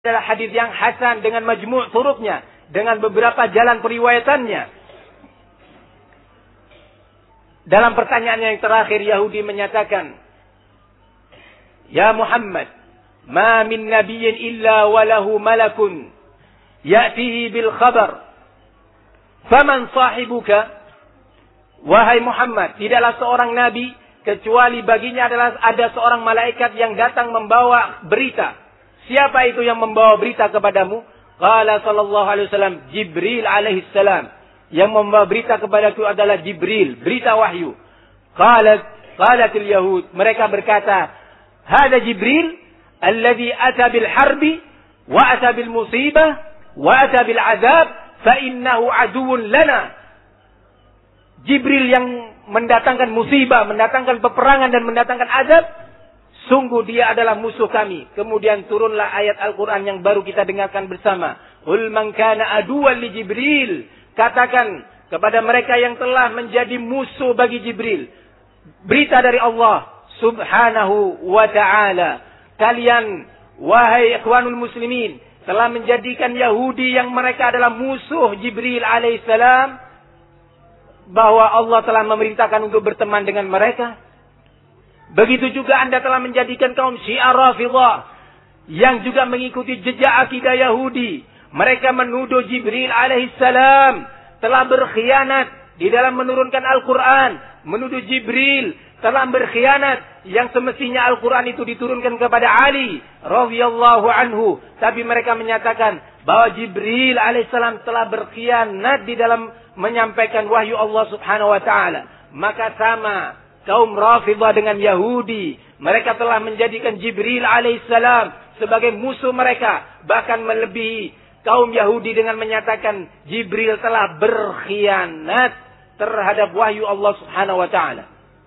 adalah hadis yang hasan dengan majmu' turuknya, dengan beberapa jalan periwayatannya. Dalam pertanyaannya yang terakhir, Yahudi menyatakan, "Ya Muhammad, ma min nabiyyin illa walahu malakun ya'tihi bil khabar. Faman sahibuka?" Wahai Muhammad, tidaklah seorang nabi kecuali baginya adalah ada seorang malaikat yang datang membawa berita. Siapa itu yang membawa berita kepadamu? Qala sallallahu alaihi wasallam, Jibril alaihi salam. Yang membawa berita kepadaku adalah Jibril, berita wahyu. Qalatil Yahud, mereka berkata, "Hada Jibril alladhi ata bil harbi wa ata bil musibah wa ata bil azab fa innahu aduwwun lana." Jibril yang mendatangkan musibah, mendatangkan peperangan dan mendatangkan azab, sungguh dia adalah musuh kami. Kemudian turunlah ayat Al-Quran yang baru kita dengarkan bersama. Qul man kana aduwwan li Jibril. Katakan kepada mereka yang telah menjadi musuh bagi Jibril. Berita dari Allah subhanahu wa ta'ala. Kalian, wahai ikhwanul muslimin, telah menjadikan Yahudi yang mereka adalah musuh Jibril alaihissalam, bahwa Allah telah memerintahkan untuk berteman dengan mereka. Begitu juga Anda telah menjadikan kaum Syiah Rafidhah yang juga mengikuti jejak akidah Yahudi. Mereka menuduh Jibril alaihissalam telah berkhianat di dalam menurunkan Al-Quran. Menuduh Jibril telah berkhianat yang semestinya Al-Quran itu diturunkan kepada Ali radhiyallahu anhu. Tapi mereka menyatakan bahwa Jibril alaihissalam telah berkhianat di dalam menyampaikan wahyu Allah subhanahu wa ta'ala. Maka sama kaum Rafidhah dengan Yahudi. Mereka telah menjadikan Jibril alaihissalam sebagai musuh mereka. Bahkan melebihi kaum Yahudi dengan menyatakan Jibril telah berkhianat terhadap wahyu Allah subhanahu wa ta'ala.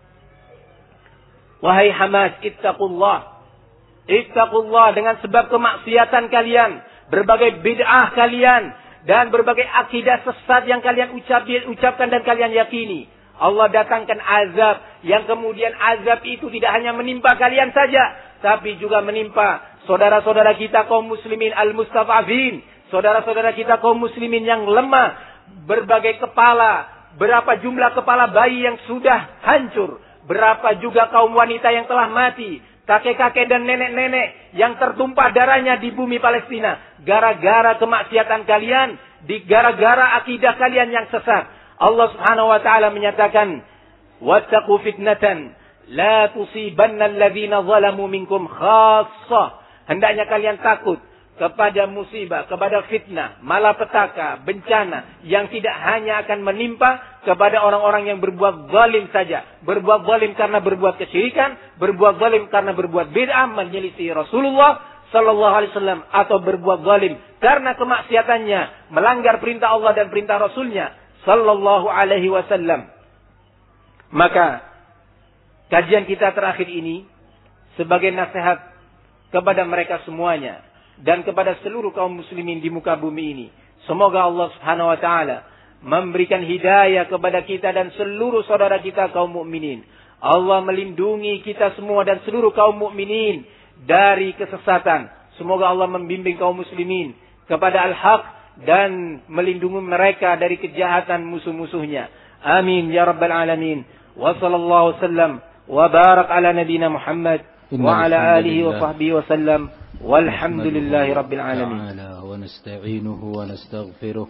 Wahai Hamas, ittaqullah. Ittaqullah dengan sebab kemaksiatan kalian, berbagai bid'ah kalian, dan berbagai akidah sesat yang kalian ucapkan dan kalian yakini. Allah datangkan azab yang kemudian azab itu tidak hanya menimpa kalian saja, tapi juga menimpa saudara-saudara kita kaum muslimin al-mustad'afin, saudara-saudara kita kaum muslimin yang lemah, berbagai kepala, berapa jumlah kepala bayi yang sudah hancur, berapa juga kaum wanita yang telah mati, kakek-kakek dan nenek-nenek yang tertumpah darahnya di bumi Palestina. Gara-gara kemaksiatan kalian, gara-gara akidah kalian yang sesat. Allah subhanahu wa ta'ala menyatakan, "Wattaqu fitnatan la tusibanna alladhina zalamu minkum khassah." Hendaknya kalian takut kepada musibah, kepada fitnah, malapetaka, bencana yang tidak hanya akan menimpa kepada orang-orang yang berbuat zalim saja. Berbuat zalim karena berbuat kesyirikan, berbuat zalim karena berbuat bid'ah, menyelisih Rasulullah sallallahu alaihi wasallam, atau berbuat zalim karena kemaksiatannya, melanggar perintah Allah dan perintah Rasulnya sallallahu alaihi wasallam. Maka kajian kita terakhir ini sebagai nasihat kepada mereka semuanya dan kepada seluruh kaum muslimin di muka bumi ini. Semoga Allah subhanahu wa ta'ala memberikan hidayah kepada kita dan seluruh saudara kita kaum mukminin. Allah melindungi kita semua dan seluruh kaum mukminin dari kesesatan. Semoga Allah membimbing kaum muslimin kepada al-haq dan melindungi mereka dari kejahatan musuh-musuhnya. Amin ya rabbal alamin. Wa sallallahu sallam wa barak ala nabina Muhammad wa ala alihi wa sahbihi wa sallam. Walhamdulillahi rabbil alamin. Wa nasta'inuhu wa nastaghfiruh.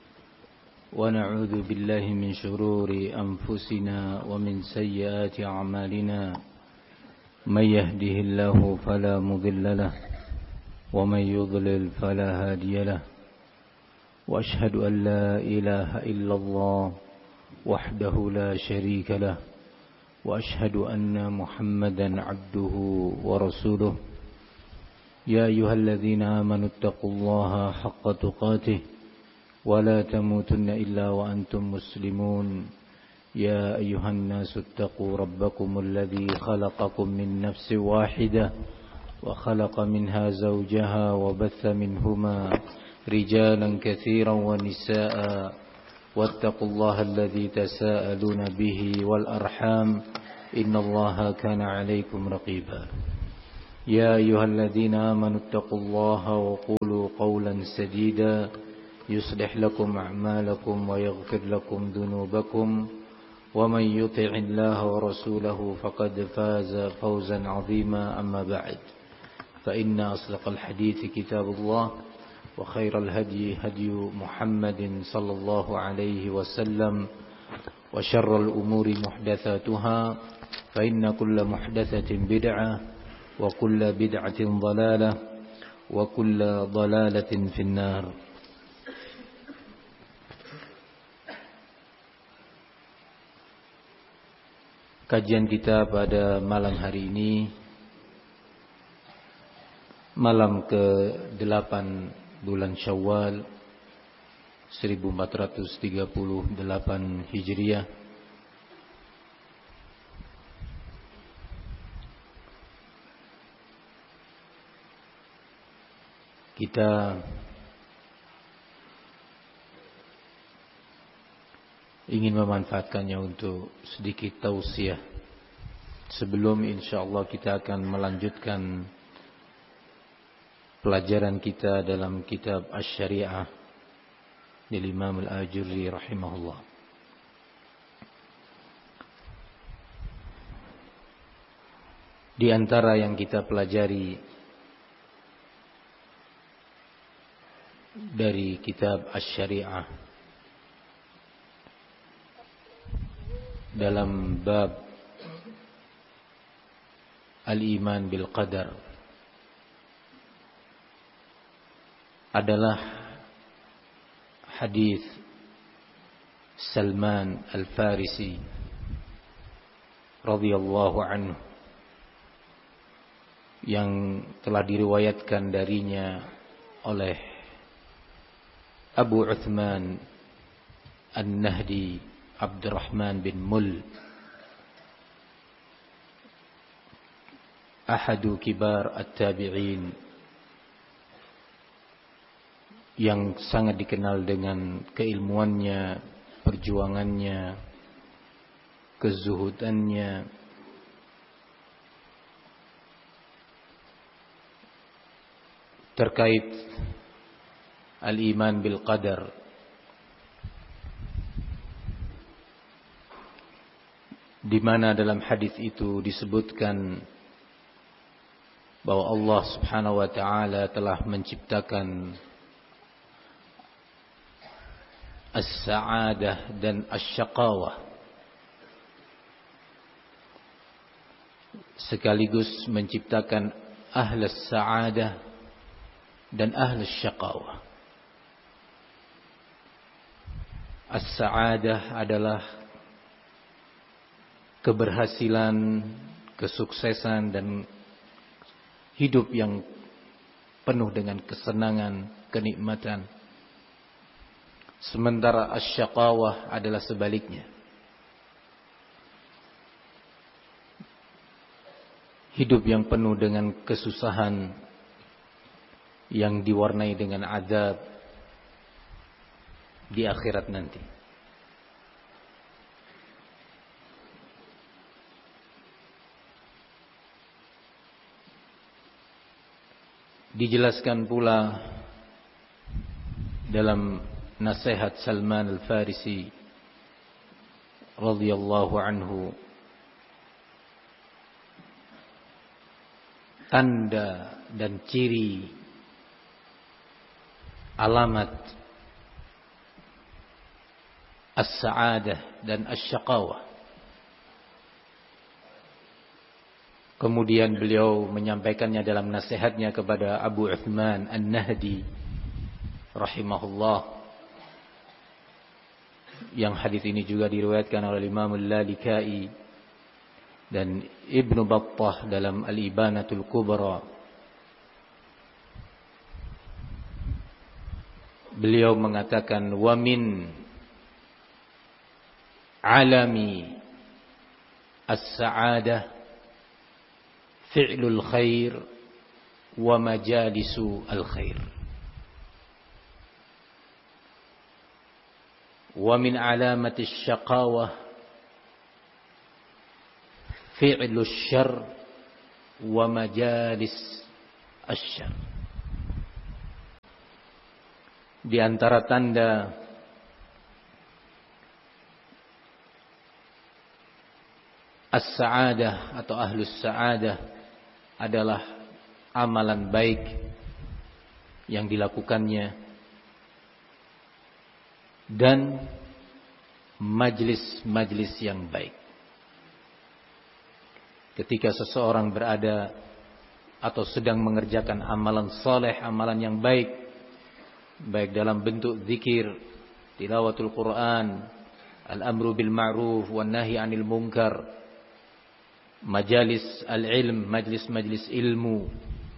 ونعوذ بالله من شرور أنفسنا ومن سيئات أعمالنا من يهده الله فلا مضل له ومن يضلل فلا هادي له وأشهد أن لا إله إلا الله وحده لا شريك له وأشهد أن محمدا عبده ورسوله يا أيها الذين آمنوا اتقوا الله حق تقاته ولا تموتن إلا وأنتم مسلمون يا أيها الناس اتقوا ربكم الذي خلقكم من نفس واحدة وخلق منها زوجها وبث منهما رجالا كثيرا ونساء واتقوا الله الذي تساءلون به والأرحام إن الله كان عليكم رقيبا يا أيها الذين آمنوا اتقوا الله وقولوا قولا سديدا يصلح لكم أعمالكم ويغفر لكم ذنوبكم ومن يطع الله ورسوله فقد فاز فوزا عظيما أما بعد فإن أصدق الحديث كتاب الله وخير الهدي هدي محمد صلى الله عليه وسلم وشر الأمور محدثاتها فإن كل محدثة بدعة وكل بدعة ضلالة وكل ضلالة في النار. Kajian kita pada malam hari ini, malam ke-8 bulan Syawal 1438 Hijriah, kita ingin memanfaatkannya untuk sedikit tausiah sebelum insyaallah kita akan melanjutkan pelajaran kita dalam kitab Asy-Syari'ah dari Imam Al-Ajurri rahimahullah. Di antara yang kita pelajari dari kitab Asy-Syari'ah dalam bab al-iman bil qadar adalah hadis Salman Al-Farisi radhiyallahu anhu yang telah diriwayatkan darinya oleh Abu Uthman An-Nahdi Abdurrahman bin Mul, ahadu kibar at-tabi'in, yang sangat dikenal dengan keilmuannya, perjuangannya, kezuhudannya, terkait al-iman bil qadar. Di mana dalam hadis itu disebutkan bahwa Allah Subhanahu wa taala telah menciptakan as-sa'adah dan asy-syaqawah, sekaligus menciptakan ahlus sa'adah dan ahlus syaqawah. As-sa'adah adalah keberhasilan, kesuksesan dan hidup yang penuh dengan kesenangan, kenikmatan. Sementara asy-syaqawah adalah sebaliknya. Hidup yang penuh dengan kesusahan, yang diwarnai dengan azab di akhirat nanti. Dijelaskan pula dalam nasihat Salman Al-Farisi radhiyallahu anhu, tanda dan ciri alamat as-sa'adah dan asy-syaqawah. Kemudian beliau menyampaikannya dalam nasihatnya kepada Abu Uthman An-Nahdi rahimahullah, yang hadis ini juga diriwayatkan oleh Imam Al-Lalikai dan Ibnu Battah dalam Al-Ibanatul Kubra. Beliau mengatakan, wa min alami as-sa'adah fi'lul khair wa majalisu al-khair. Wa min alamati asy-syaqawah fi'lus syarr wa majalis asyarr. Di antara tanda as-sa'adah atau ahlus sa'adah adalah amalan baik yang dilakukannya dan majlis-majlis yang baik. Ketika seseorang berada atau sedang mengerjakan amalan saleh, amalan yang baik, baik dalam bentuk zikir, tilawatul Quran, al-amru bil ma'ruf wan nahi 'anil munkar, majalis al-ilm, majlis-majlis ilmu,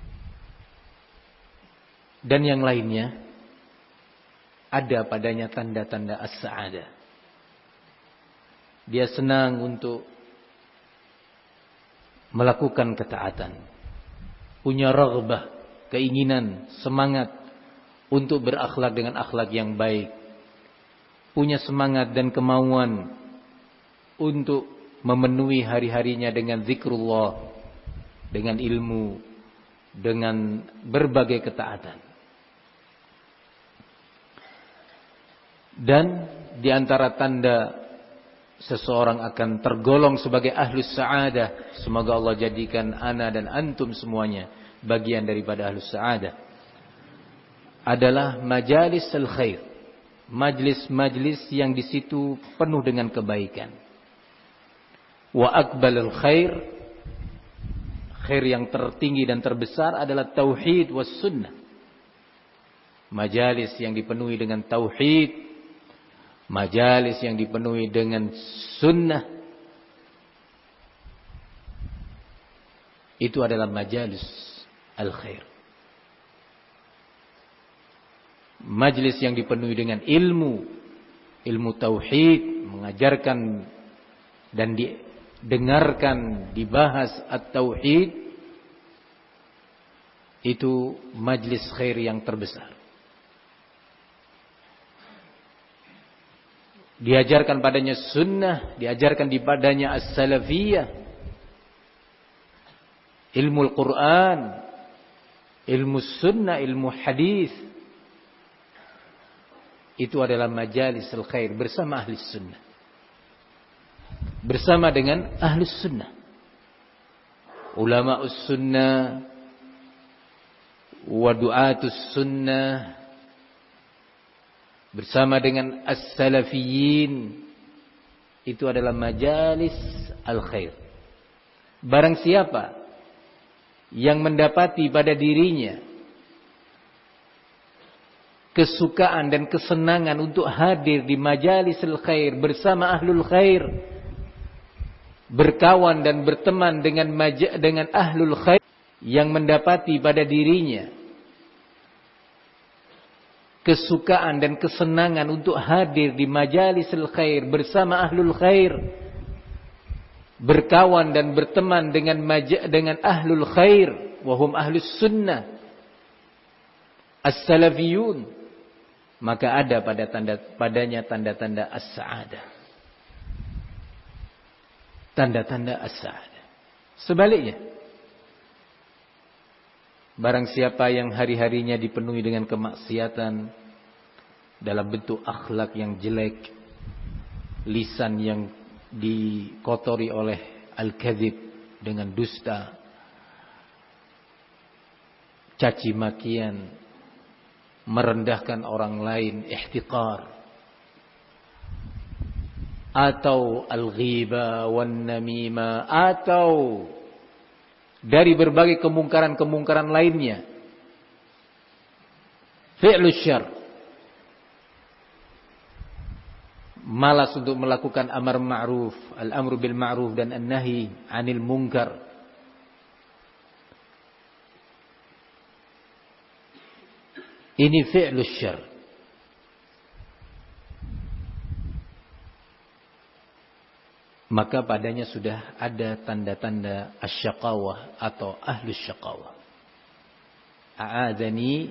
dan yang lainnya, ada padanya tanda-tanda as-sa'adah. Dia senang untuk melakukan ketaatan, punya raghbah, keinginan, semangat untuk berakhlak dengan akhlak yang baik, punya semangat dan kemauan untuk memenuhi hari-harinya dengan zikrullah, dengan ilmu, dengan berbagai ketaatan. Dan di antara tanda seseorang akan tergolong sebagai ahlus sa'adah, semoga Allah jadikan ana dan antum semuanya bagian daripada ahlus sa'adah, adalah majalis al-khair, majlis-majlis yang di situ penuh dengan kebaikan. Wa aqbalul khair, khair yang tertinggi dan terbesar adalah tauhid was sunnah. Majalis yang dipenuhi dengan tauhid, majalis yang dipenuhi dengan sunnah, itu adalah majalis al-khair. Majlis yang dipenuhi dengan ilmu, ilmu tauhid, mengajarkan dan didengarkan, dibahas at-tauhid, itu majlis khair yang terbesar. Diajarkan padanya sunnah, diajarkan di padanya as-salafiyah, ilmu Al-Quran, ilmu sunnah, ilmu hadis. Itu adalah majalis al-khair bersama ahli sunnah, bersama dengan ahli sunnah, ulama us-sunnah wa du'atus sunnah, bersama dengan as-salafiyin. Itu adalah majalis al-khair. Barang siapa yang mendapati pada dirinya kesukaan dan kesenangan untuk hadir di majalis al-khair bersama ahlul khair, berkawan dan berteman dengan ahlul khair, yang mendapati pada dirinya kesukaan dan kesenangan untuk hadir di majalis al-khair bersama ahlul khair, berkawan dan berteman dengan ahlul khair, wahum ahlus sunnah as-salafiyun, maka ada padanya tanda-tanda as-sa'adah, tanda-tanda as-sa'adah. Sebaliknya, barang siapa yang hari-harinya dipenuhi dengan kemaksiatan dalam bentuk akhlak yang jelek, lisan yang dikotori oleh al-kadzib dengan dusta, caci makian, merendahkan orang lain, ihtiqar, atau al-ghibah wan namimah, atau dari berbagai kemungkaran-kemungkaran lainnya, fi'lus syarr, malas untuk melakukan amar ma'ruf, al-amru bil ma'ruf dan an-nahi 'anil munkar, ini fi'lus syarr. Maka padanya sudah ada tanda-tanda asyaqawah atau ahlus syaqawah. A'adani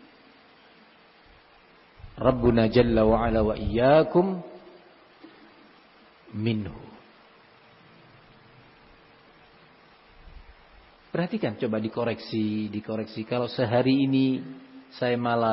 Rabbuna jalla wa ala wa iyyakum minhu. Perhatikan, coba dikoreksi. Kalau sehari ini saya malas